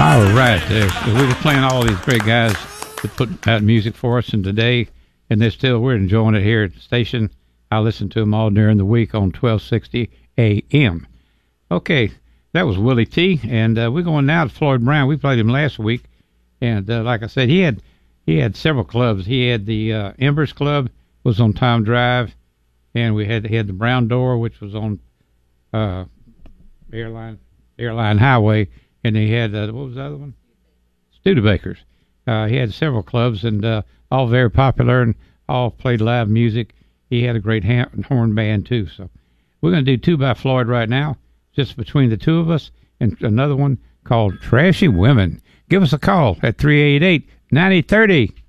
All right. We were playing all these great guys that put out music for us, and today, and we're enjoying it here at the station. I listen to them all during the week on 1260 AM. Okay, that was Willie T, and we're going now to Floyd Brown. We played him last week, and like I said, he had several clubs. He had the Embers Club, was on Time Drive, and he had the Brown Door, which was on Airline Highway, and he had what was the other one? Studebakers. He had several clubs, and all very popular, and all played live music. He had a great horn band too. So we're going to do two by Floyd right now, just between the two of us, and another one called Trashy Women. Give us a call at 388-9030.